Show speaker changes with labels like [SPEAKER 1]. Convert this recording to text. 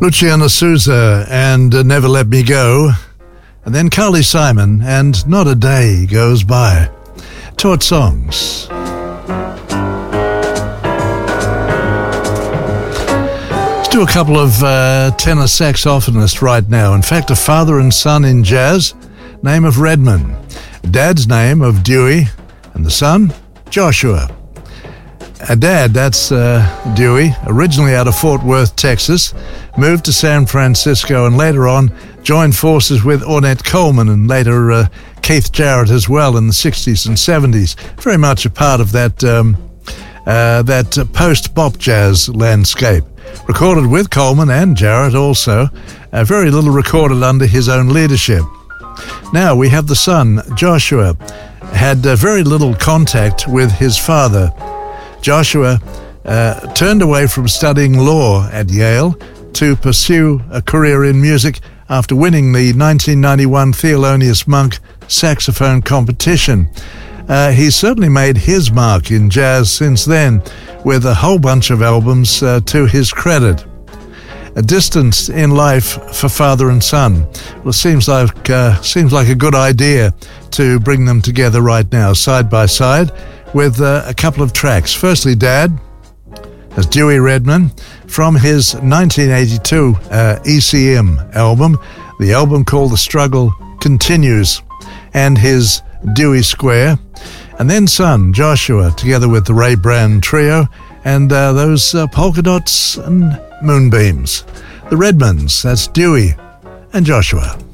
[SPEAKER 1] Luciana Souza and Never Let Me Go, and then Carly Simon and Not a Day Goes By. Taught songs. Let's do a couple of tenor saxophonists right now. In fact, a father and son in jazz, name of Redman. Dad's name of Dewey, and the son, Joshua. Dad, that's Dewey, originally out of Fort Worth, Texas, moved to San Francisco and later on joined forces with Ornette Coleman and later Keith Jarrett as well in the 60s and 70s. Very much a part of that post-bop jazz landscape. Recorded with Coleman and Jarrett also, very little recorded under his own leadership. Now we have the son, Joshua, had very little contact with his father. Joshua turned away from studying law at Yale to pursue a career in music after winning the 1991 Thelonious Monk saxophone competition. He's certainly made his mark in jazz since then, with a whole bunch of albums to his credit. A distance in life for father and son. Well, it seems like a good idea to bring them together right now, side by side, with a couple of tracks. Firstly, Dad, as Dewey Redman, from his 1982 ECM album, the album called The Struggle Continues, and his Dewey Square. And then son, Joshua, together with the Ray Brand Trio, and those polka dots and moonbeams. The Redmans, that's Dewey and Joshua.